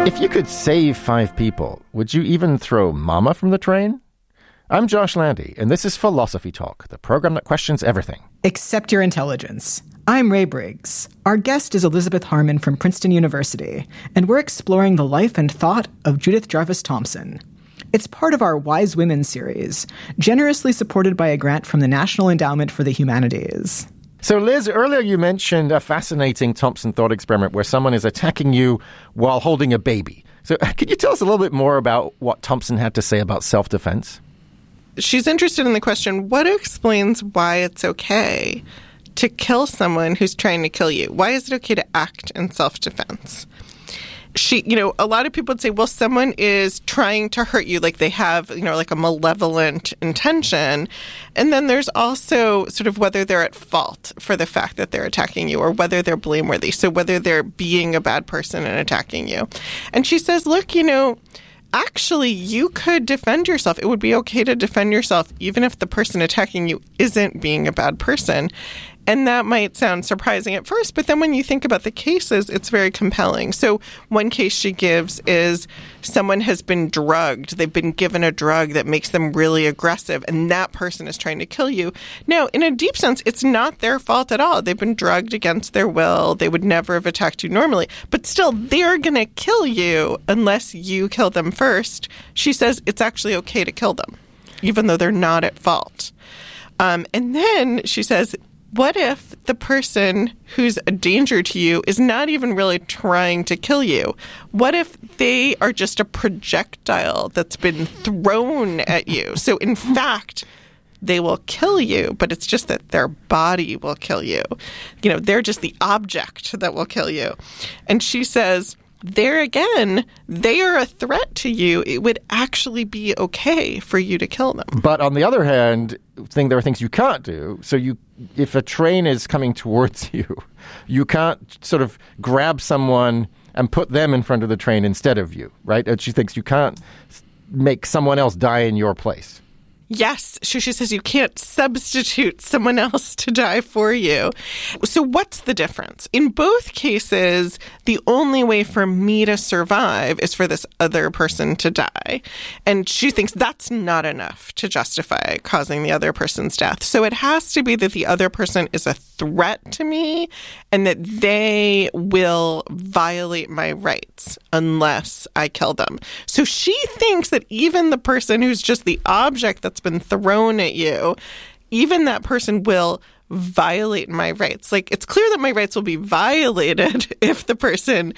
If you could save 5 people, would you even throw Mama from the train? I'm Josh Landy, and this is Philosophy Talk, the program that questions everything. Except your intelligence. I'm Ray Briggs. Our guest is Elizabeth Harman from Princeton University, and we're exploring the life and thought of Judith Jarvis Thomson. It's part of our Wise Women series, generously supported by a grant from the National Endowment for the Humanities. So, Liz, earlier you mentioned a fascinating Thomson thought experiment where someone is attacking you while holding a baby. So could you tell us a little bit more about what Thomson had to say about self-defense? She's interested in the question, what explains why it's okay to kill someone who's trying to kill you? Why is it okay to act in self-defense? A lot of people would say, well, someone is trying to hurt you, like they have, like a malevolent intention. And then there's also sort of whether they're at fault for the fact that they're attacking you or whether they're blameworthy. So whether they're being a bad person and attacking you. And she says, look, actually, you could defend yourself. It would be okay to defend yourself even if the person attacking you isn't being a bad person. And that might sound surprising at first, but then when you think about the cases, it's very compelling. So one case she gives is someone has been drugged. They've been given a drug that makes them really aggressive, and that person is trying to kill you. Now, in a deep sense, it's not their fault at all. They've been drugged against their will. They would never have attacked you normally. But still, they're going to kill you unless you kill them first. She says it's actually okay to kill them, even though they're not at fault. And then she says, what if the person who's a danger to you is not even really trying to kill you? What if they are just a projectile that's been thrown at you? So, in fact, they will kill you, but it's just that their body will kill you. They're just the object that will kill you. And she says, there again, they are a threat to you. It would actually be okay for you to kill them. But on the other hand, there are things you can't do. So if a train is coming towards you, you can't sort of grab someone and put them in front of the train instead of you, right? And she thinks you can't make someone else die in your place. Yes. She says you can't substitute someone else to die for you. So what's the difference? In both cases, the only way for me to survive is for this other person to die. And she thinks that's not enough to justify causing the other person's death. So it has to be that the other person is a threat to me and that they will violate my rights unless I kill them. So she thinks that even the person who's just the object that's been thrown at you, even that person will violate my rights. Like, it's clear that my rights will be violated if the person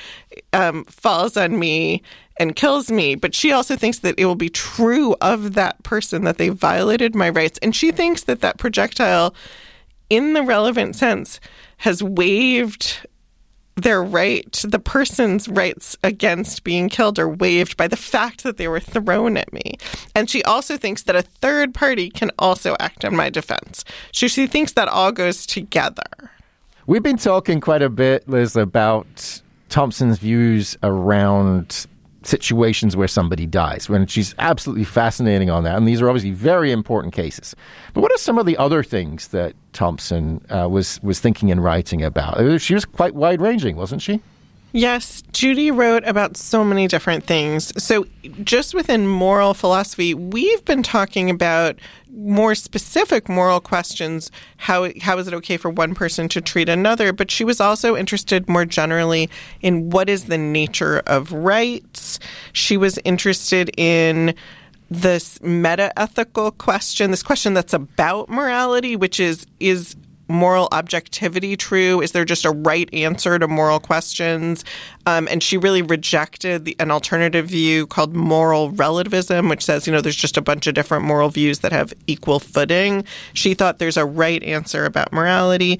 falls on me and kills me. But she also thinks that it will be true of that person that they violated my rights. And she thinks that that projectile, in the relevant sense, has waived their right, the person's rights against being killed are waived by the fact that they were thrown at me. And she also thinks that a third party can also act in my defense. So she thinks that all goes together. We've been talking quite a bit, Liz, about Thomson's views around situations where somebody dies, when she's absolutely fascinating on that. And these are obviously very important cases. But what are some of the other things that Thomson was thinking and writing about? She was quite wide-ranging, wasn't she? Yes, Judy wrote about so many different things. So just within moral philosophy, we've been talking about more specific moral questions. How is it okay for one person to treat another? But she was also interested more generally in what is the nature of rights. She was interested in this meta-ethical question, this question that's about morality, which is moral objectivity true? Is there just a right answer to moral questions? And she really rejected an alternative view called moral relativism, which says, there's just a bunch of different moral views that have equal footing. She thought there's a right answer about morality.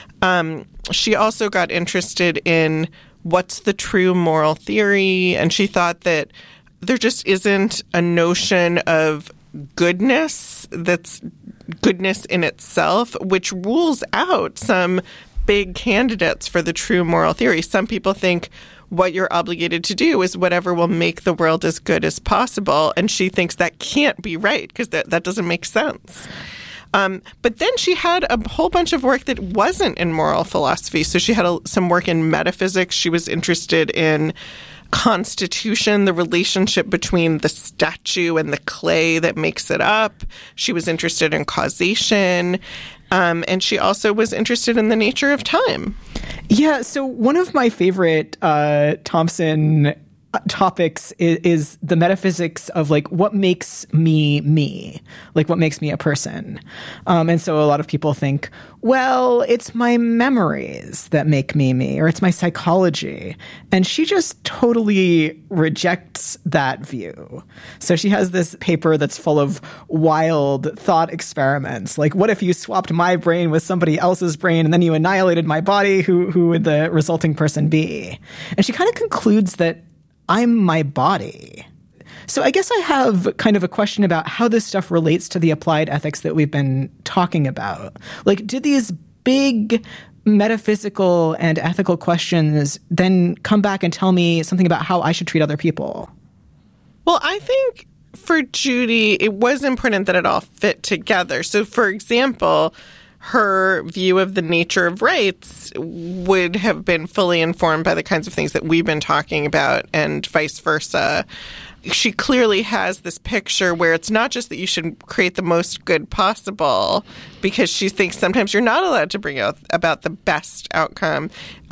She also got interested in what's the true moral theory, and she thought that there just isn't a notion of goodness that's goodness in itself, which rules out some big candidates for the true moral theory. Some people think what you're obligated to do is whatever will make the world as good as possible. And she thinks that can't be right because that doesn't make sense. But then she had a whole bunch of work that wasn't in moral philosophy. So she had some work in metaphysics. She was interested in constitution, the relationship between the statue and the clay that makes it up. She was interested in causation. And she also was interested in the nature of time. Yeah, so one of my favorite Thompson topics is the metaphysics of like what makes me, like what makes me a person. And so a lot of people think, well, it's my memories that make me, or it's my psychology. And she just totally rejects that view. So she has this paper that's full of wild thought experiments. Like, what if you swapped my brain with somebody else's brain and then you annihilated my body? Who would the resulting person be? And she kind of concludes that I'm my body. So I guess I have kind of a question about how this stuff relates to the applied ethics that we've been talking about. Like, do these big metaphysical and ethical questions then come back and tell me something about how I should treat other people? Well, I think for Judy, it was important that it all fit together. So, for example, her view of the nature of rights would have been fully informed by the kinds of things that we've been talking about, and vice versa. She clearly has this picture where it's not just that you should create the most good possible, because she thinks sometimes you're not allowed to bring out about the best outcome,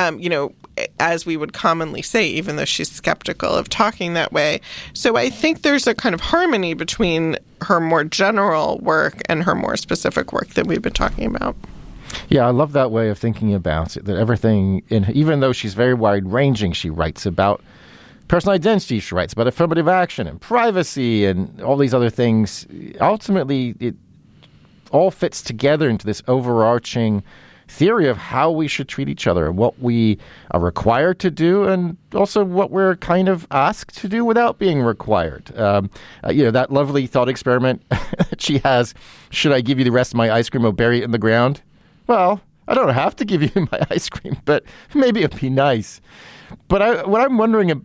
as we would commonly say, even though she's skeptical of talking that way. So I think there's a kind of harmony between her more general work and her more specific work that we've been talking about. Yeah, I love that way of thinking about it, that everything, even though she's very wide-ranging, she writes about personal identity, she writes about affirmative action and privacy and all these other things. Ultimately, it all fits together into this overarching theory of how we should treat each other, what we are required to do, and also what we're kind of asked to do without being required. That lovely thought experiment that she has, should I give you the rest of my ice cream or bury it in the ground? Well, I don't have to give you my ice cream, but maybe it'd be nice. But what I'm wondering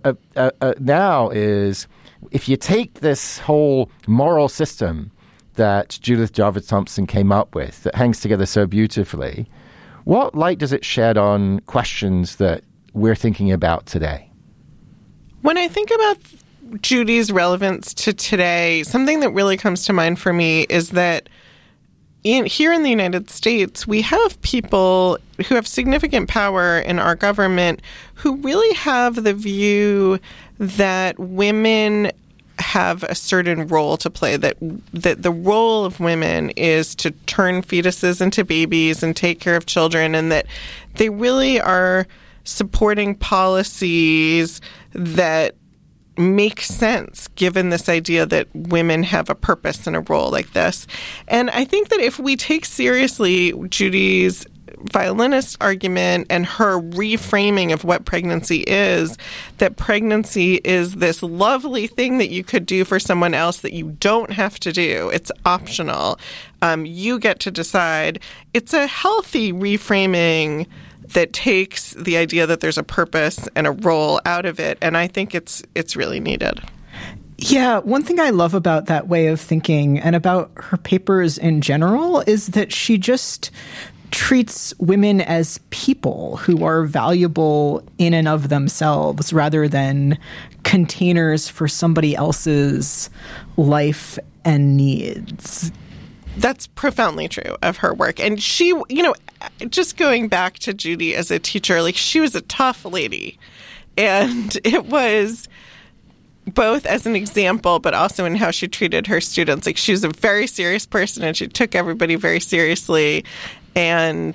now is, if you take this whole moral system that Judith Jarvis Thompson came up with that hangs together so beautifully, what light does it shed on questions that we're thinking about today? When I think about Judy's relevance to today, something that really comes to mind for me is that here in the United States, we have people who have significant power in our government who really have the view that women have a certain role to play, that the role of women is to turn fetuses into babies and take care of children, and that they really are supporting policies that make sense given this idea that women have a purpose and a role like this. And I think that if we take seriously Judy's violinist argument and her reframing of what pregnancy is, that pregnancy is this lovely thing that you could do for someone else that you don't have to do. It's optional. You get to decide. It's a healthy reframing that takes the idea that there's a purpose and a role out of it. And I think it's really needed. Yeah, one thing I love about that way of thinking and about her papers in general is that she just treats women as people who are valuable in and of themselves rather than containers for somebody else's life and needs. That's profoundly true of her work. And she, just going back to Judy as a teacher, like, she was a tough lady. And it was both as an example, but also in how she treated her students. Like, she was a very serious person and she took everybody very seriously. And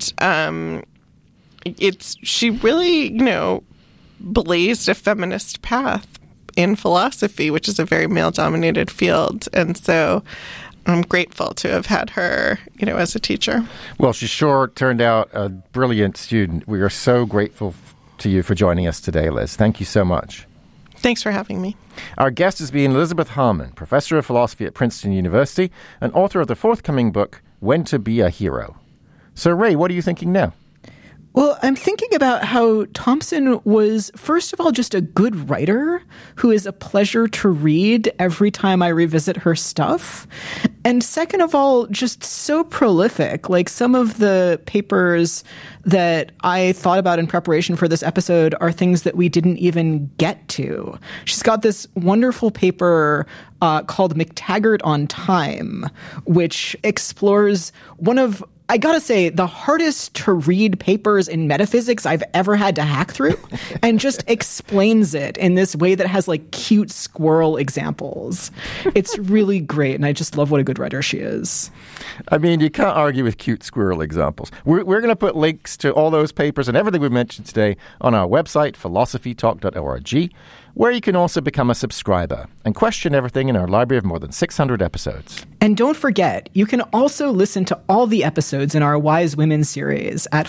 she really, blazed a feminist path in philosophy, which is a very male-dominated field. And so I'm grateful to have had her, as a teacher. Well, she sure turned out a brilliant student. We are so grateful to you for joining us today, Liz. Thank you so much. Thanks for having me. Our guest has been Elizabeth Harman, professor of philosophy at Princeton University and author of the forthcoming book, When to Be a Hero. So, Ray, what are you thinking now? Well, I'm thinking about how Thompson was, first of all, just a good writer who is a pleasure to read every time I revisit her stuff. And second of all, just so prolific. Like, some of the papers that I thought about in preparation for this episode are things that we didn't even get to. She's got this wonderful paper called McTaggart on Time, which explores one of, I gotta say, the hardest to read papers in metaphysics I've ever had to hack through, and just explains it in this way that has like cute squirrel examples. It's really great, and I just love what a good writer she is. I mean, you can't argue with cute squirrel examples. We're going to put links to all those papers and everything we've mentioned today on our website, philosophytalk.org, where you can also become a subscriber and question everything in our library of more than 600 episodes. And don't forget, you can also listen to all the episodes in our Wise Women series at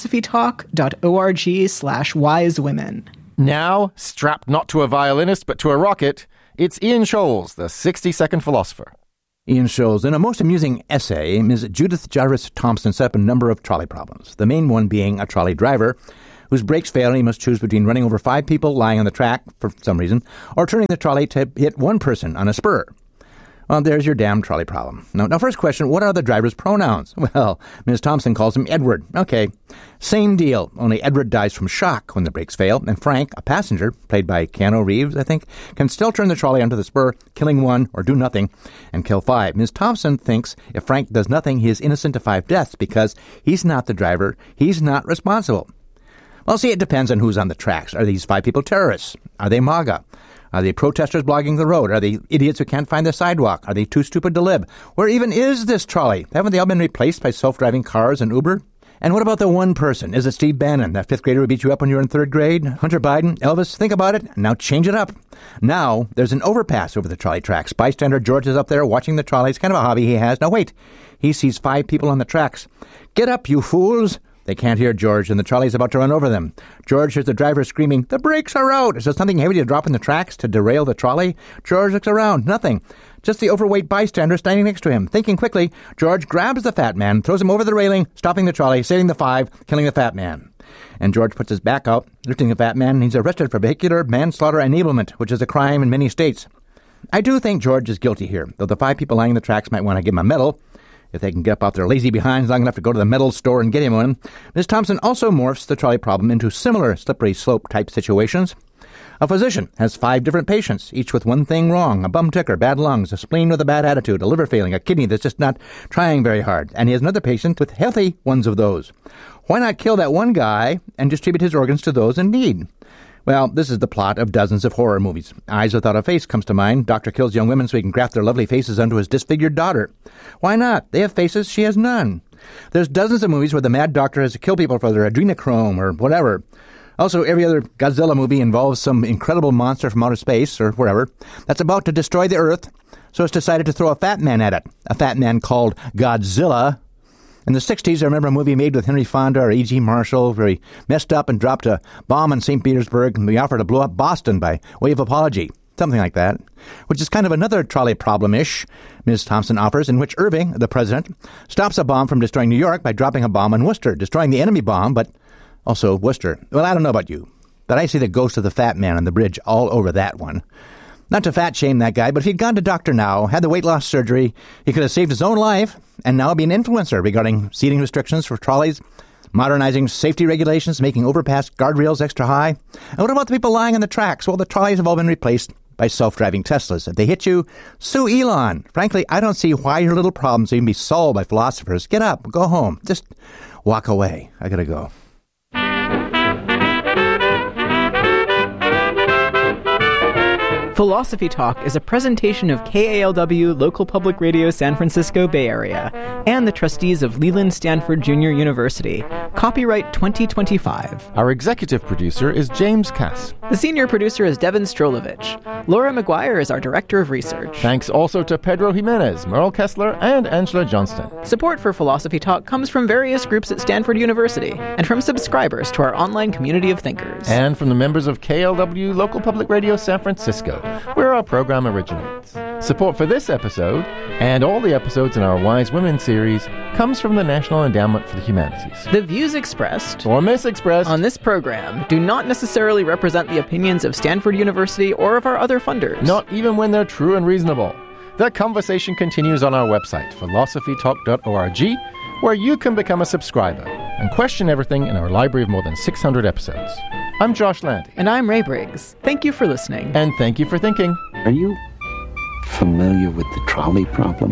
philosophytalk.org/wisewomen. Now, strapped not to a violinist but to a rocket, it's Ian Scholes, the 60-second philosopher. Ian Scholes, in a most amusing essay, Ms. Judith Jarvis Thompson set up a number of trolley problems, the main one being a trolley driver whose brakes fail and he must choose between running over 5 people lying on the track for some reason or turning the trolley to hit one person on a spur. Well, there's your damn trolley problem. Now, first question, what are the driver's pronouns? Well, Ms. Thompson calls him Edward. Okay, same deal, only Edward dies from shock when the brakes fail, and Frank, a passenger, played by Keanu Reeves, I think, can still turn the trolley onto the spur, killing 1 or do nothing, and kill 5. Ms. Thompson thinks if Frank does nothing, he is innocent of 5 deaths because he's not the driver, he's not responsible. Well, see, it depends on who's on the tracks. Are these 5 people terrorists? Are they MAGA? Are they protesters blocking the road? Are they idiots who can't find the sidewalk? Are they too stupid to live? Where even is this trolley? Haven't they all been replaced by self-driving cars and Uber? And what about the one person? Is it Steve Bannon, that 5th grader who beat you up when you were in 3rd grade? Hunter Biden? Elvis? Think about it. Now change it up. Now there's an overpass over the trolley tracks. Bystander George is up there watching the trolley. It's kind of a hobby he has. Now wait. He sees 5 people on the tracks. Get up, you fools. They can't hear George, and the trolley's about to run over them. George hears the driver screaming, "The brakes are out!" Is there something heavy to drop in the tracks to derail the trolley? George looks around. Nothing. Just the overweight bystander standing next to him. Thinking quickly, George grabs the fat man, throws him over the railing, stopping the trolley, saving the 5, killing the fat man. And George puts his back out, lifting the fat man, and he's arrested for vehicular manslaughter enablement, which is a crime in many states. I do think George is guilty here, though the 5 people lying in the tracks might want to give him a medal, if they can get up off their lazy behinds long enough to go to the metal store and get him one. Ms. Thompson also morphs the trolley problem into similar slippery slope type situations. A physician has 5 different patients, each with one thing wrong: a bum ticker, bad lungs, a spleen with a bad attitude, a liver failing, a kidney that's just not trying very hard, and he has another patient with healthy ones of those. Why not kill that one guy and distribute his organs to those in need? Well, this is the plot of dozens of horror movies. Eyes Without a Face comes to mind. Doctor kills young women so he can graft their lovely faces onto his disfigured daughter. Why not? They have faces, she has none. There's dozens of movies where the mad doctor has to kill people for their adrenochrome or whatever. Also, every other Godzilla movie involves some incredible monster from outer space or wherever that's about to destroy the Earth, so it's decided to throw a fat man at it. A fat man called Godzilla. In the 60s, I remember a movie made with Henry Fonda or E.G. Marshall where he messed up and dropped a bomb in St. Petersburg and we offered to blow up Boston by way of apology. Something like that. Which is kind of another trolley problem-ish, Ms. Thompson offers, in which Irving, the president, stops a bomb from destroying New York by dropping a bomb on Worcester, destroying the enemy bomb, but also Worcester. Well, I don't know about you, but I see the ghost of the fat man on the bridge all over that one. Not to fat-shame that guy, but if he'd gone to Dr. Now, had the weight loss surgery, he could have saved his own life and now be an influencer regarding seating restrictions for trolleys, modernizing safety regulations, making overpass guardrails extra high. And what about the people lying on the tracks? Well, the trolleys have all been replaced by self-driving Teslas. If they hit you, sue Elon. Frankly, I don't see why your little problems even be solved by philosophers. Get up, go home. Just walk away. I gotta go. Philosophy Talk is a presentation of KALW Local Public Radio San Francisco Bay Area and the trustees of Leland Stanford Junior University. Copyright 2025. Our executive producer is James Cass. The senior producer is Devin Strolovich. Laura McGuire is our director of research. Thanks also to Pedro Jimenez, Merle Kessler, and Angela Johnston. Support for Philosophy Talk comes from various groups at Stanford University and from subscribers to our online community of thinkers. And from the members of KLW Local Public Radio San Francisco, where our program originates. Support for this episode and all the episodes in our Wise Women series comes from the National Endowment for the Humanities. The views expressed Or misexpressed on this program do not necessarily represent the opinions of Stanford University or of our other funders. not even when they're true and reasonable. The conversation continues on our website, philosophytalk.org, where you can become a subscriber and question everything in our library of more than 600 episodes. I'm Josh Landy. And I'm Ray Briggs. Thank you for listening. And thank you for thinking. Are you familiar with the trolley problem?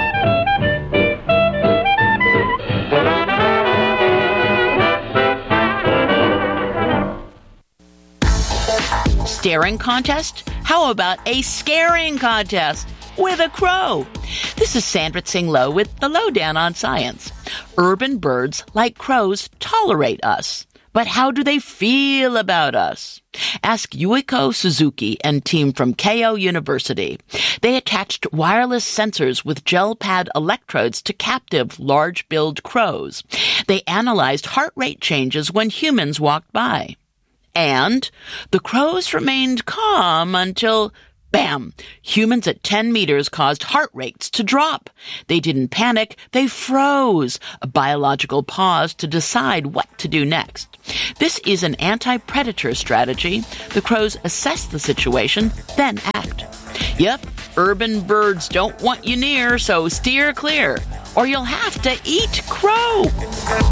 Staring contest? How about a scaring contest with a crow? This is Sandra Tsing Loh with the Lowdown on Science. Urban birds, like crows, tolerate us. But how do they feel about us? Ask Yuiko Suzuki and team from Keio University. They attached wireless sensors with gel pad electrodes to captive large-billed crows. They analyzed heart rate changes when humans walked by. And the crows remained calm until, bam, humans at 10 meters caused heart rates to drop. They didn't panic, they froze, a biological pause to decide what to do next. This is an anti-predator strategy. The crows assess the situation, then act. Yep, urban birds don't want you near, so steer clear, or you'll have to eat crow.